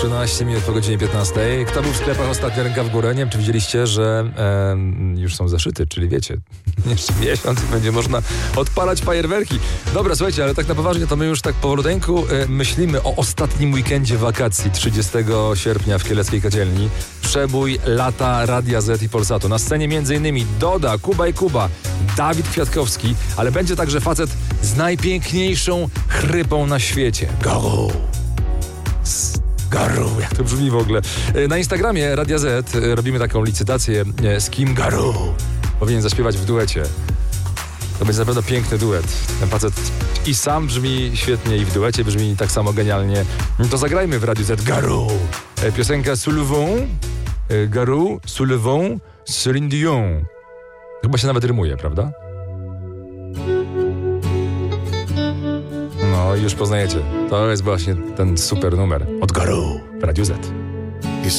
13 minut po godzinie 15. Kto był w sklepach ostatnio, ręka w górę? Nie wiem, czy widzieliście, że już są zaszyty, czyli wiecie, jeszcze miesiąc i będzie można odpalać fajerwerki. Dobra, słuchajcie, ale tak na poważnie to my już tak powolutku myślimy o ostatnim weekendzie wakacji 30 sierpnia w Kieleckiej Kodzielni. Przebój lata Radia Z i Polsatu. Na scenie m.in. Doda, Kuba i Kuba, Dawid Kwiatkowski, ale będzie także facet z najpiękniejszą chrypą na świecie. Garu, jak to brzmi w ogóle. Na Instagramie Radia Z robimy taką licytację, z kim Garu powinien zaśpiewać w duecie. To będzie na pewno piękny duet. Ten facet i sam brzmi świetnie, i w duecie brzmi tak samo genialnie. To zagrajmy w Radiu Z Garu. Piosenka Soulevons, Garu, Soulevons, Céline Dion. Chyba się nawet rymuje, prawda? No i już poznajecie. To jest właśnie ten super numer od Garu w Radiu Z.